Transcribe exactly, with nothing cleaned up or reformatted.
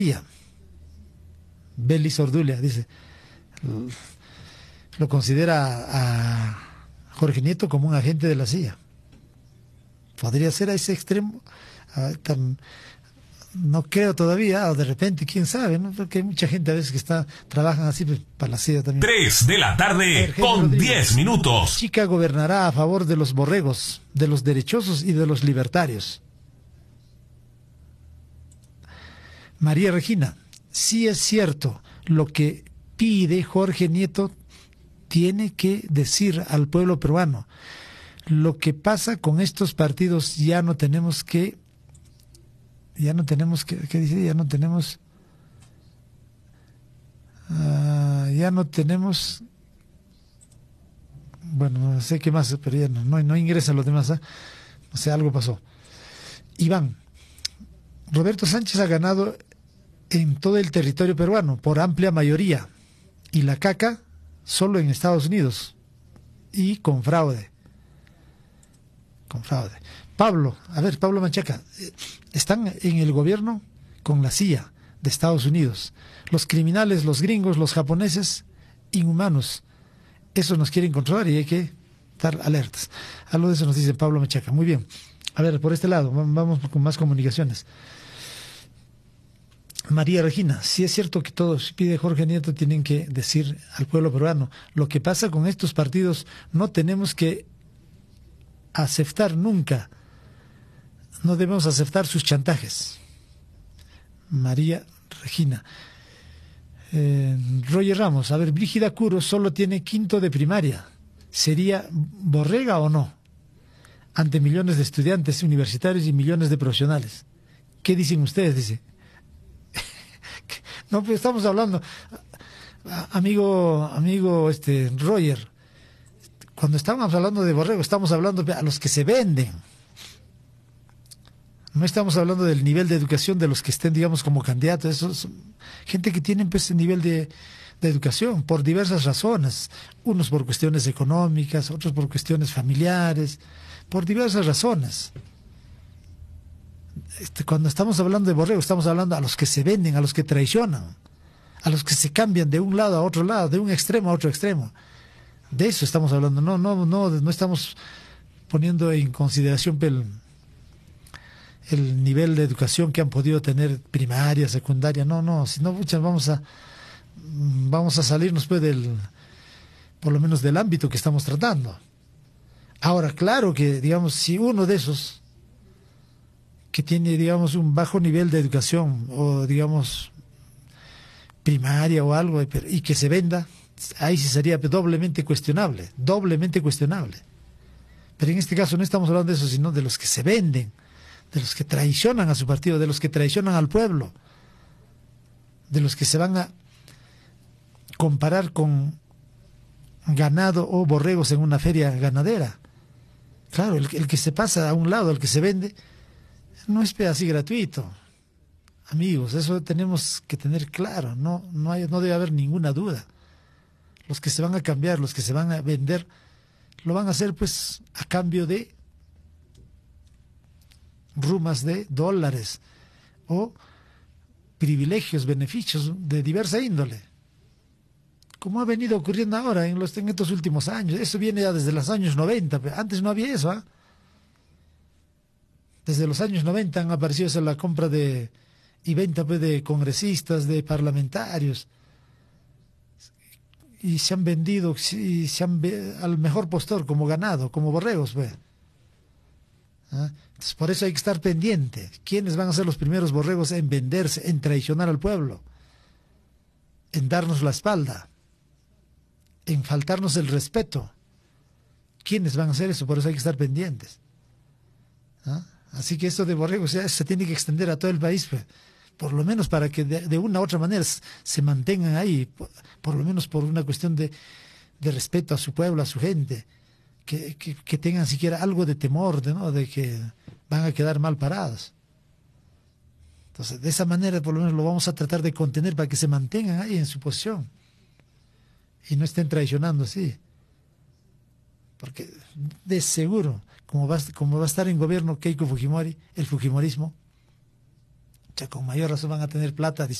Belis Ordulia, dice, lo considera a Jorge Nieto como un agente de la C I A. Podría ser a ese extremo, a, tan, no creo todavía, o de repente, quién sabe, ¿no? Porque hay mucha gente a veces que está trabajan así pues, para la C I A también. Tres de la tarde con diez minutos. Chica gobernará a favor de los borregos, de los derechosos y de los libertarios. María Regina, sí es cierto, lo que pide Jorge Nieto tiene que decir al pueblo peruano. Lo que pasa con estos partidos ya no tenemos que, ya no tenemos que, ¿qué dice? Ya no tenemos, uh, ya no tenemos, bueno, no sé qué más, pero ya no, no, no ingresan los demás, ¿eh? O sea, algo pasó. Iván, Roberto Sánchez ha ganado en todo el territorio peruano por amplia mayoría y la caca solo en Estados Unidos y con fraude. Con fraude. Pablo, a ver, Pablo Manchaca, están en el gobierno con la C I A de Estados Unidos. Los criminales, los gringos, los japoneses, inhumanos. Eso nos quieren controlar y hay que estar alertas. Algo de eso nos dice Pablo Manchaca. Muy bien. A ver, por este lado, vamos con más comunicaciones. María Regina, sí es cierto que todos, pide Jorge Nieto, tienen que decir al pueblo peruano. Lo que pasa con estos partidos, no tenemos que aceptar nunca, no debemos aceptar sus chantajes. María Regina. Eh, Roger Ramos, a ver, Brígida Curo solo tiene quinto de primaria. ¿Sería borrega o no? Ante millones de estudiantes universitarios y millones de profesionales. ¿Qué dicen ustedes? Dice. No, pues estamos hablando, amigo, amigo este Roger, cuando estamos hablando de borrego, estamos hablando a los que se venden. No estamos hablando del nivel de educación de los que estén, digamos, como candidatos. Esos gente que tiene pues ese nivel de, de educación por diversas razones. Unos por cuestiones económicas, otros por cuestiones familiares, por diversas razones. Este, cuando estamos hablando de borrego, estamos hablando a los que se venden, a los que traicionan, a los que se cambian de un lado a otro lado, de un extremo a otro extremo. De eso estamos hablando. No, no, no, no estamos poniendo en consideración el, el nivel de educación que han podido tener primaria, secundaria. No, no, si no, muchas vamos a vamos a salirnos pues del, por lo menos del ámbito que estamos tratando. Ahora, claro que, digamos, si uno de esos que tiene, digamos, un bajo nivel de educación o, digamos, primaria o algo, y que se venda, ahí sí sería doblemente cuestionable, doblemente cuestionable. Pero en este caso no estamos hablando de eso, sino de los que se venden, de los que traicionan a su partido, de los que traicionan al pueblo, de los que se van a comparar con ganado o borregos en una feria ganadera. Claro, el, el que se pasa a un lado, el que se vende, no es así gratuito. Amigos, eso tenemos que tener claro, no, no, hay, no debe haber ninguna duda. Los que se van a cambiar, los que se van a vender, lo van a hacer pues a cambio de rumas de dólares o privilegios, beneficios de diversa índole. Como ha venido ocurriendo ahora en, los, en estos últimos años. Eso viene ya desde los años noventa, antes no había eso, ¿eh? Desde los años noventa han aparecido esa la compra de y venta pues, de congresistas, de parlamentarios, y se han vendido y se han al mejor postor como ganado, como borregos, pues. ¿Ah? Entonces, por eso hay que estar pendiente. ¿Quiénes van a ser los primeros borregos en venderse, en traicionar al pueblo, en darnos la espalda, en faltarnos el respeto? ¿Quiénes van a hacer eso? Por eso hay que estar pendientes. ¿Ah? Así que esto de borregos ya se tiene que extender a todo el país, pues, por lo menos para que de, de una u otra manera se mantengan ahí, por, por lo menos por una cuestión de, de respeto a su pueblo, a su gente, que, que, que tengan siquiera algo de temor, de, ¿no? de que van a quedar mal parados. Entonces, de esa manera por lo menos lo vamos a tratar de contener para que se mantengan ahí en su posición y no estén traicionando así. Porque de seguro, como va, como va a estar en gobierno Keiko Fujimori, el fujimorismo, Ya con mayor razón van a tener plata